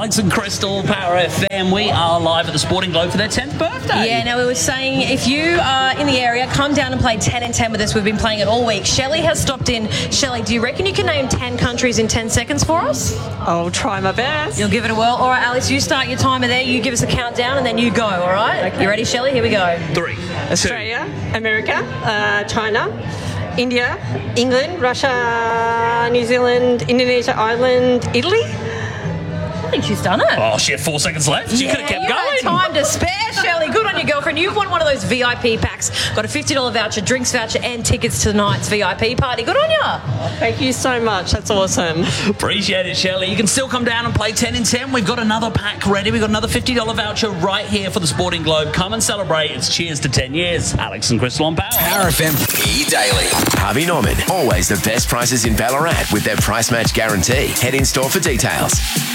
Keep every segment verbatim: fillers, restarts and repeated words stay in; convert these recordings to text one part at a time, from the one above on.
Alex and Crystal, Power F M. We are live at the Sporting Globe for their tenth birthday. Yeah, now we were saying if you are in the area, come down and play ten and ten with us. We've been playing it all week. Shelley has stopped in. Shelley, do you reckon you can name ten countries in ten seconds for us? I'll try my best. You'll give it a whirl. All right, Alex, you start your timer there. You give us a countdown and then you go, all right? Okay. You ready, Shelley? Here we go. Three, Australia, two. America, uh, China, India, England, Russia, New Zealand, Indonesia, Ireland, Italy. I think she's done it. Oh, she had four seconds left. She yeah, could have kept you going. Had time to spare, Shelley. Good on you, girlfriend. You've won one of those V I P packs. Got a fifty dollars voucher, drinks voucher, and tickets to tonight's V I P party. Good on you. Oh, thank you so much. That's awesome. Appreciate it, Shelley. You can still come down and play ten in ten. We've got another pack ready. We've got another fifty dollars voucher right here for the Sporting Globe. Come and celebrate. It's cheers to ten years. Alex and Crystal on Power. Power F M E-Daily. Harvey Norman. Always the best prices in Ballarat with their price match guarantee. Head in store for details.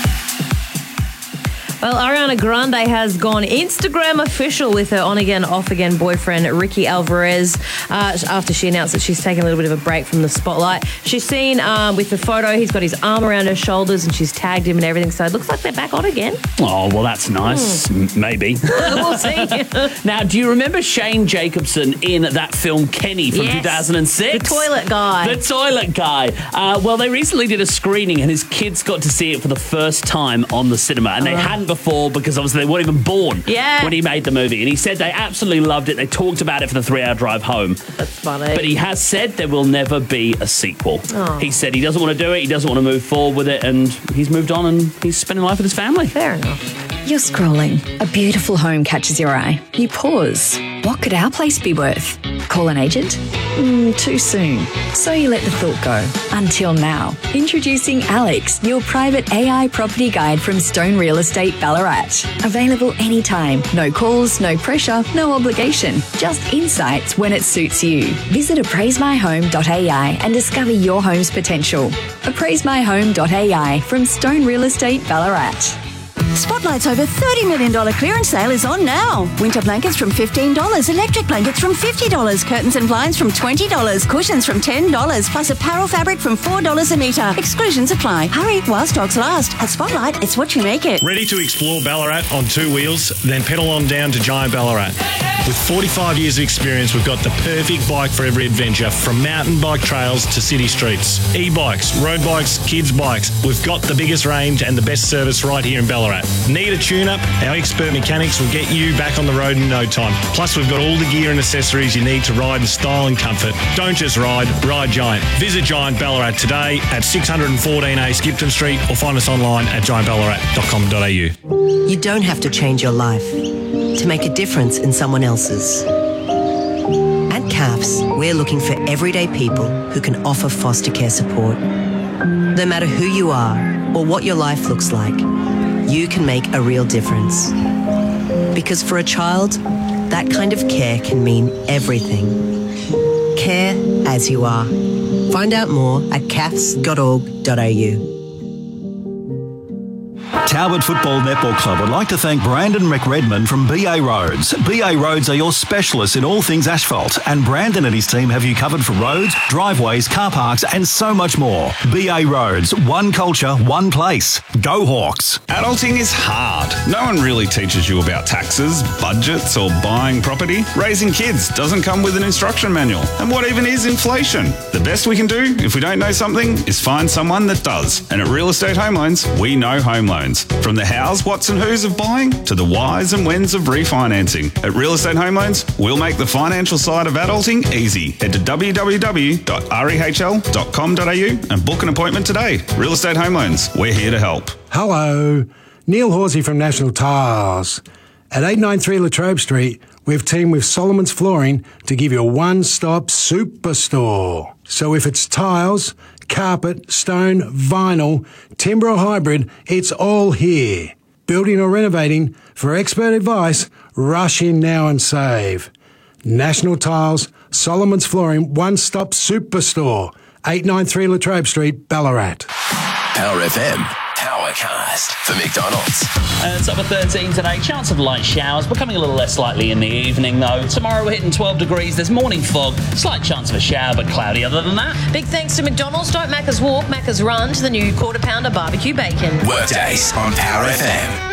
Well, Ariana Grande has gone Instagram official with her on-again, off-again boyfriend, Ricky Alvarez, uh, after she announced that she's taking a little bit of a break from the spotlight. She's seen um, with the photo, he's got his arm around her shoulders and she's tagged him and everything, so it looks like they're back on again. Oh, well, that's nice. Mm. Maybe. We'll see. Now, do you remember Shane Jacobson in that film Kenny from yes, two thousand six? The toilet guy. The toilet guy. Uh, well, they recently did a screening and his kids got to see it for the first time on the cinema, and they uh. hadn't before because obviously they weren't even born yeah. when he made the movie. And he said they absolutely loved it. They talked about it for the three-hour drive home. That's funny. But he has said there will never be a sequel. Oh. He said he doesn't want to do it, he doesn't want to move forward with it, and he's moved on and he's spending life with his family. Fair enough. You're scrolling. A beautiful home catches your eye. You pause. What could our place be worth? Call an agent? Mm, too soon. So you let the thought go. Until now. Introducing Alex, your private A I property guide from Stone Real Estate Ballarat. Available anytime. No calls, no pressure, no obligation. Just insights when it suits you. Visit appraise my home dot A I and discover your home's potential. appraise my home dot A I from Stone Real Estate Ballarat. Spotlight's over thirty million dollars clearance sale is on now. Winter blankets from fifteen dollars, electric blankets from fifty dollars, curtains and blinds from twenty dollars, cushions from ten dollars, plus apparel fabric from four dollars a metre. Exclusions apply. Hurry while stocks last. At Spotlight, it's what you make it. Ready to explore Ballarat on two wheels? Then pedal on down to Giant Ballarat. With forty-five years of experience, we've got the perfect bike for every adventure, from mountain bike trails to city streets. E-bikes, road bikes, kids' bikes. We've got the biggest range and the best service right here in Ballarat. Need a tune-up? Our expert mechanics will get you back on the road in no time. Plus, we've got all the gear and accessories you need to ride in style and comfort. Don't just ride, ride Giant. Visit Giant Ballarat today at six fourteen A Skipton Street or find us online at giant ballarat dot com dot a u. You don't have to change your life to make a difference in someone else's. At C A F S, we're looking for everyday people who can offer foster care support. No matter who you are or what your life looks like, you can make a real difference. Because for a child, that kind of care can mean everything. Care as you are. Find out more at c a f s dot org dot a u. Talbot Football Netball Club would like to thank Brandon McRedmond from B A Roads. B A Roads are your specialists in all things asphalt, and Brandon and his team have you covered for roads, driveways, car parks and so much more. B A Roads, one culture, one place. Go Hawks. Adulting is hard. No one really teaches you about taxes, budgets or buying property. Raising kids doesn't come with an instruction manual. And what even is inflation? The best we can do, if we don't know something, is find someone that does. And at Real Estate Home Loans, we know home loans. From the hows, whats and whos of buying to the whys and whens of refinancing. At Real Estate Home Loans, we'll make the financial side of adulting easy. Head to w w w dot r e h l dot com dot a u and book an appointment today. Real Estate Home Loans, we're here to help. Hello, Neil Horsey from National Tiles. At eight ninety-three Latrobe Street, we've teamed with Solomon's Flooring to give you a one-stop superstore. So if it's tiles, carpet, stone, vinyl, timber or hybrid, it's all here. Building or renovating, for expert advice, rush in now and save. National Tiles, Solomon's Flooring, one-stop superstore. eight ninety-three Latrobe Street, Ballarat. Power F M. Powercast for McDonald's. Uh, it's up at thirteen today. Chance of light showers, becoming a little less likely in the evening though. Tomorrow we're hitting twelve degrees. There's morning fog. Slight chance of a shower, but cloudy other than that. Big thanks to McDonald's. Don't Macca's walk, Macca's run to the new quarter pounder barbecue bacon. Workdays on Power F M.